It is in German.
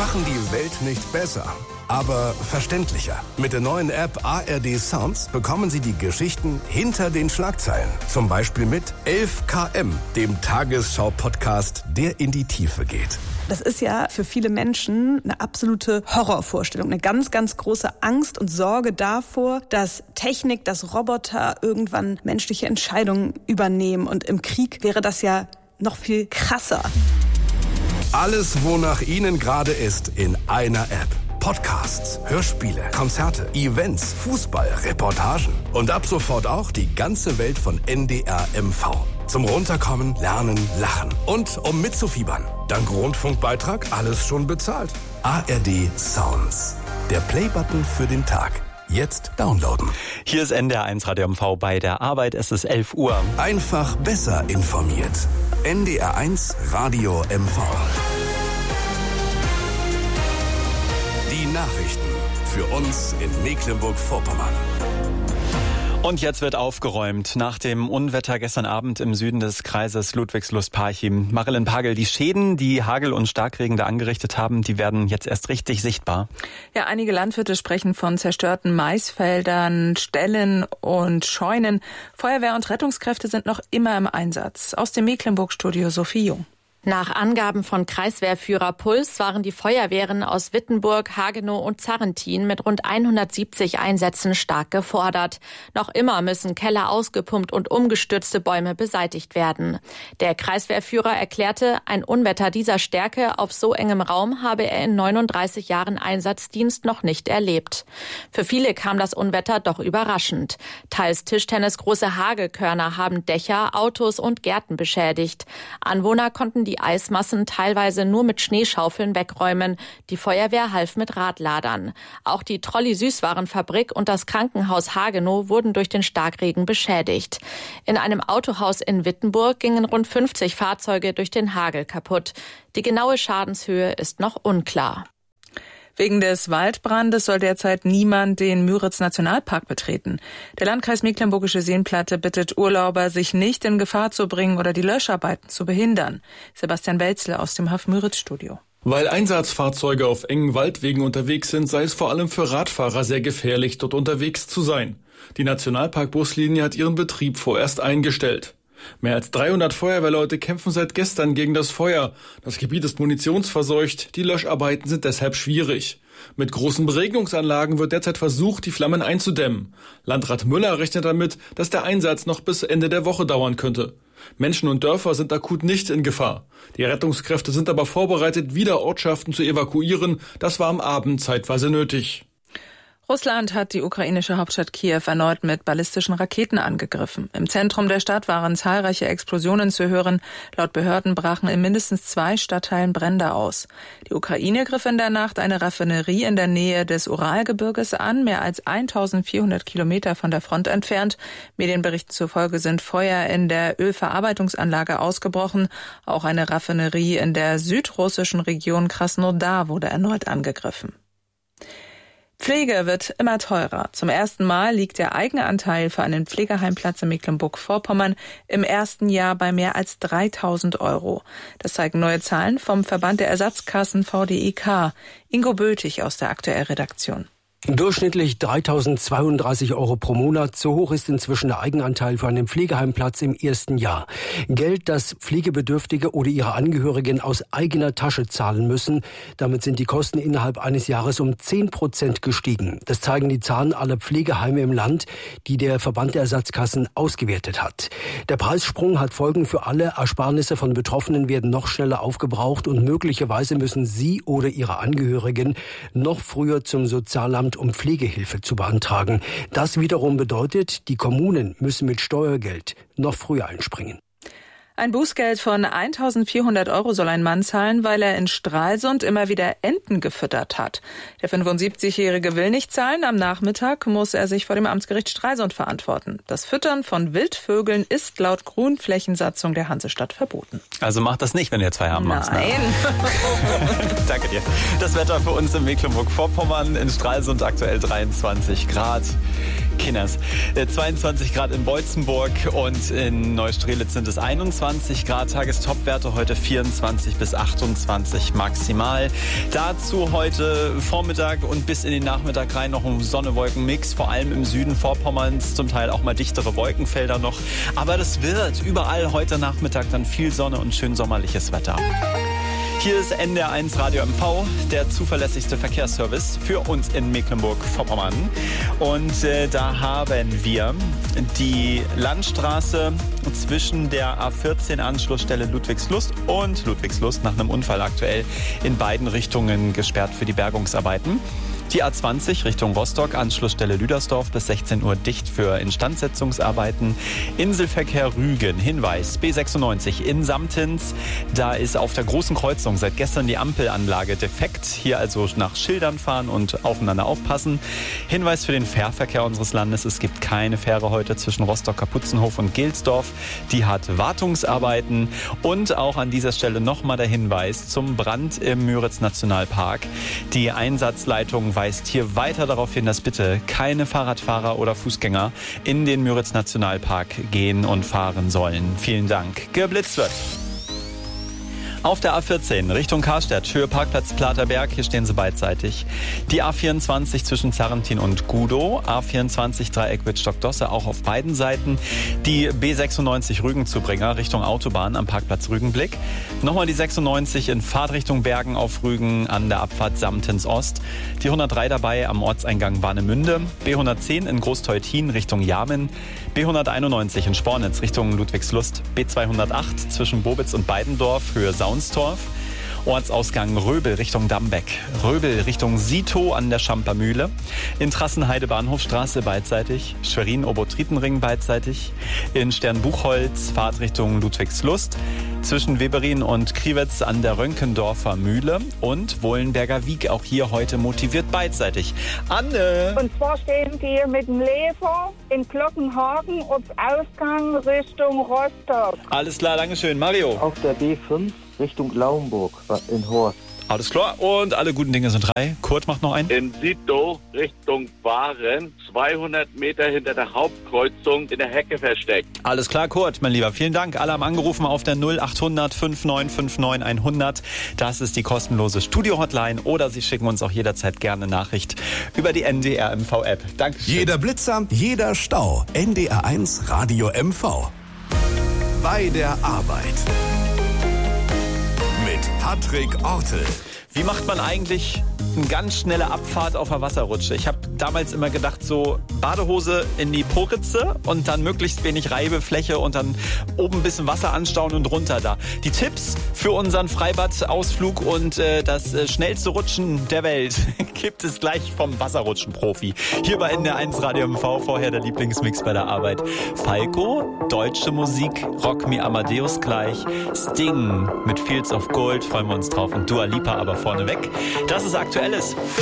machen die Welt nicht besser, aber verständlicher. Mit der neuen App ARD Sounds bekommen Sie die Geschichten hinter den Schlagzeilen. Zum Beispiel mit 11 km, dem Tagesschau-Podcast, der in die Tiefe geht. Das ist ja für viele Menschen eine absolute Horrorvorstellung, eine ganz, ganz große Angst und Sorge davor, dass Technik, dass Roboter irgendwann menschliche Entscheidungen übernehmen. Und im Krieg wäre das ja noch viel krasser. Alles, wonach Ihnen gerade ist, in einer App. Podcasts, Hörspiele, Konzerte, Events, Fußball, Reportagen und ab sofort auch die ganze Welt von NDR MV. Zum Runterkommen, Lernen, Lachen und um mitzufiebern. Dank Rundfunkbeitrag alles schon bezahlt. ARD Sounds. Der Playbutton für den Tag. Jetzt downloaden. Hier ist NDR 1 Radio MV bei der Arbeit. Es ist 11 Uhr. Einfach besser informiert. NDR 1 Radio MV. Die Nachrichten für uns in Mecklenburg-Vorpommern. Und jetzt wird aufgeräumt. Nach dem Unwetter gestern Abend im Süden des Kreises Ludwigslust-Parchim. Marilyn Pagel, die Schäden, die Hagel und Starkregen da angerichtet haben, die werden jetzt erst richtig sichtbar. Ja, einige Landwirte sprechen von zerstörten Maisfeldern, Ställen und Scheunen. Feuerwehr und Rettungskräfte sind noch immer im Einsatz. Aus dem Mecklenburg-Studio Sophie Jung. Nach Angaben von Kreiswehrführer Puls waren die Feuerwehren aus Wittenburg, Hagenow und Zarrentin mit rund 170 Einsätzen stark gefordert. Noch immer müssen Keller ausgepumpt und umgestürzte Bäume beseitigt werden. Der Kreiswehrführer erklärte, ein Unwetter dieser Stärke auf so engem Raum habe er in 39 Jahren Einsatzdienst noch nicht erlebt. Für viele kam das Unwetter doch überraschend. Teils tischtennisgroße Hagelkörner haben Dächer, Autos und Gärten beschädigt. Anwohner konnten die Eismassen teilweise nur mit Schneeschaufeln wegräumen. Die Feuerwehr half mit Radladern. Auch die Trolli-Süßwarenfabrik und das Krankenhaus Hagenow wurden durch den Starkregen beschädigt. In einem Autohaus in Wittenburg gingen rund 50 Fahrzeuge durch den Hagel kaputt. Die genaue Schadenshöhe ist noch unklar. Wegen des Waldbrandes soll derzeit niemand den Müritz-Nationalpark betreten. Der Landkreis Mecklenburgische Seenplatte bittet Urlauber, sich nicht in Gefahr zu bringen oder die Löscharbeiten zu behindern. Sebastian Welzle aus dem Haff-Müritz-Studio. Weil Einsatzfahrzeuge auf engen Waldwegen unterwegs sind, sei es vor allem für Radfahrer sehr gefährlich, dort unterwegs zu sein. Die Nationalpark-Buslinie hat ihren Betrieb vorerst eingestellt. Mehr als 300 Feuerwehrleute kämpfen seit gestern gegen das Feuer. Das Gebiet ist munitionsverseucht, die Löscharbeiten sind deshalb schwierig. Mit großen Beregnungsanlagen wird derzeit versucht, die Flammen einzudämmen. Landrat Müller rechnet damit, dass der Einsatz noch bis Ende der Woche dauern könnte. Menschen und Dörfer sind akut nicht in Gefahr. Die Rettungskräfte sind aber vorbereitet, wieder Ortschaften zu evakuieren. Das war am Abend zeitweise nötig. Russland hat die ukrainische Hauptstadt Kiew erneut mit ballistischen Raketen angegriffen. Im Zentrum der Stadt waren zahlreiche Explosionen zu hören. Laut Behörden brachen in mindestens 2 Stadtteilen Brände aus. Die Ukraine griff in der Nacht eine Raffinerie in der Nähe des Uralgebirges an, mehr als 1400 Kilometer von der Front entfernt. Medienberichten zufolge sind Feuer in der Ölverarbeitungsanlage ausgebrochen. Auch eine Raffinerie in der südrussischen Region Krasnodar wurde erneut angegriffen. Pflege wird immer teurer. Zum ersten Mal liegt der Eigenanteil für einen Pflegeheimplatz in Mecklenburg-Vorpommern im ersten Jahr bei mehr als 3.000 €. Das zeigen neue Zahlen vom Verband der Ersatzkassen VDEK. Ingo Bötig aus der Aktuell-Redaktion. Durchschnittlich 3.032 € pro Monat. So hoch ist inzwischen der Eigenanteil für einen Pflegeheimplatz im ersten Jahr. Geld, das Pflegebedürftige oder ihre Angehörigen aus eigener Tasche zahlen müssen. Damit sind die Kosten innerhalb eines Jahres um 10% gestiegen. Das zeigen die Zahlen aller Pflegeheime im Land, die der Verband der Ersatzkassen ausgewertet hat. Der Preissprung hat Folgen für alle. Ersparnisse von Betroffenen werden noch schneller aufgebraucht und möglicherweise müssen sie oder ihre Angehörigen noch früher zum Sozialamt, um Pflegehilfe zu beantragen. Das wiederum bedeutet, die Kommunen müssen mit Steuergeld noch früher einspringen. Ein Bußgeld von 1.400 € soll ein Mann zahlen, weil er in Stralsund immer wieder Enten gefüttert hat. Der 75-Jährige will nicht zahlen. Am Nachmittag muss er sich vor dem Amtsgericht Stralsund verantworten. Das Füttern von Wildvögeln ist laut Grünflächensatzung der Hansestadt verboten. Also mach das nicht, wenn du jetzt Feierabend machst. Nein. Danke dir. Das Wetter für uns in Mecklenburg-Vorpommern, in Stralsund aktuell 23 Grad. Kinders. 22 Grad in Beutzenburg und in Neustrelitz sind es 21. 22 Grad Tagestopwerte, heute 24 bis 28 maximal. Dazu heute Vormittag und bis in den Nachmittag rein noch ein Sonne-Wolken-Mix, vor allem im Süden Vorpommerns, zum Teil auch mal dichtere Wolkenfelder noch. Aber das wird überall heute Nachmittag dann viel Sonne und schön sommerliches Wetter. Hier ist NDR1 Radio MV, der zuverlässigste Verkehrsservice für uns in Mecklenburg-Vorpommern. Und da haben wir die Landstraße zwischen der A14 Anschlussstelle Ludwigslust und Ludwigslust nach einem Unfall aktuell in beiden Richtungen gesperrt für die Bergungsarbeiten. Die A20 Richtung Rostock, Anschlussstelle Lüdersdorf bis 16 Uhr dicht für Instandsetzungsarbeiten. Inselverkehr Rügen, Hinweis, B96 in Samtens. Da ist auf der großen Kreuzung seit gestern die Ampelanlage defekt. Hier also nach Schildern fahren und aufeinander aufpassen. Hinweis für den Fährverkehr unseres Landes, es gibt keine Fähre heute zwischen Rostock-Kaputzenhof und Gelsdorf. Die hat Wartungsarbeiten. Und auch an dieser Stelle nochmal der Hinweis zum Brand im Müritz-Nationalpark. Die Einsatzleitung weist hier weiter darauf hin, dass bitte keine Fahrradfahrer oder Fußgänger in den Müritz-Nationalpark gehen und fahren sollen. Vielen Dank. Geblitzt wird. Auf der A14 Richtung Karstedt, Höhe Parkplatz Platerberg, hier stehen sie beidseitig. Die A24 zwischen Zarrentin und Gudow, A24 Dreieck Wittstock-Dosse auch auf beiden Seiten. Die B96 Rügen-Zubringer Richtung Autobahn am Parkplatz Rügenblick. Nochmal die 96 in Fahrtrichtung Bergen auf Rügen an der Abfahrt Samtens Ost. Die 103 dabei am Ortseingang Warnemünde. B110 in Großteutin Richtung Jamin. B191 in Spornitz Richtung Ludwigslust. B208 zwischen Bobitz und Beidendorf, Höhe Saunstorf. Ortsausgang Röbel Richtung Dambeck. Röbel Richtung Sito an der Schampermühle. In Trassenheide Bahnhofstraße beidseitig. Schwerin-Obotritenring beidseitig. In Sternbuchholz Fahrtrichtung Ludwigslust. Zwischen Weberin und Kriwetz an der Rönkendorfer Mühle. Und Wohlenberger Wiek auch hier heute motiviert beidseitig. Anne! Und zwar stehen die mit dem Lefer in Glockenhagen auf Ausgang Richtung Rostock. Alles klar, Dankeschön. Mario? Auf der B5 Richtung Lauenburg in Horst. Alles klar. Und alle guten Dinge sind 3. Kurt macht noch einen. In Sito Richtung Waren, 200 Meter hinter der Hauptkreuzung in der Hecke versteckt. Alles klar, Kurt, mein Lieber. Vielen Dank. Alle haben angerufen auf der 0800 5959 100. Das ist die kostenlose Studio-Hotline. Oder Sie schicken uns auch jederzeit gerne Nachricht über die NDR MV-App. Dankeschön. Jeder Blitzer, jeder Stau. NDR1 Radio MV. Bei der Arbeit. Mit Patrick Ortel. Wie macht man eigentlich eine ganz schnelle Abfahrt auf der Wasserrutsche? Ich habe damals immer gedacht, so Badehose in die Po-Ritze und dann möglichst wenig Reibefläche und dann oben ein bisschen Wasser anstauen und runter da. Die Tipps für unseren Freibadausflug und das schnellste Rutschen der Welt gibt es gleich vom Wasserrutschen-Profi. Hier bei NDR1 Radio MV, vorher der Lieblingsmix bei der Arbeit. Falco, deutsche Musik, Rock Me Amadeus gleich, Sting mit Fields of Gold, freuen wir uns drauf und Dua Lipa aber vorneweg. Das ist Aktuelles.